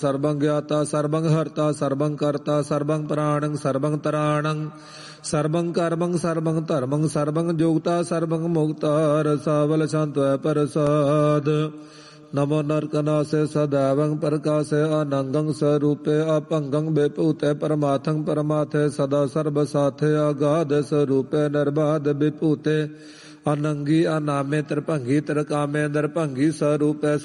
ਸਰਬੰ ਗਿਆਤਾ ਸਰਬੰ ਹਰਤਾ ਸਰਬੰ ਕਰਤਾ ਸਰਬੰ ਪ੍ਰਾਣੰ ਸਰਬੰ ਤਰਾਣੰ ਸਰਬੰ ਕਰਮੰ ਸਰਬੰ ਧਰਮੰ ਸਰਬੰ ਜੋਗਤਾ ਸਰਬੰ ਮੁਕਤਾ ਰਸਾਵਲ ਸੰਤਵੈ ਪ੍ਰਸਾਦ ਨਮੋ ਨਰਕਨਾਸੇ ਸਦੈਵੰ ਪ੍ਰਕਾਸੇ ਅਨੰਗੰ ਸਰੂਪੇ ਅਪੰਗੰ ਵਿਭੂਤੇ ਪਰਮਾਥੰ ਪਰਮਾਥੇ ਸਦਾ ਸਰਬ ਸਾਥੇ ਅਗਾਧ ਸਰੂਪੇ ਨਿਰਬਾਧ ਵਿਭੂਤੇ ਅਨੰਗੀ ਅਨਾਮੇ ਤ੍ਰਿਭੰਗੀ ਤ੍ਰਿਕਾਮੇ ਨਿਰਭੰਗੀ ਸਰੂਪੇ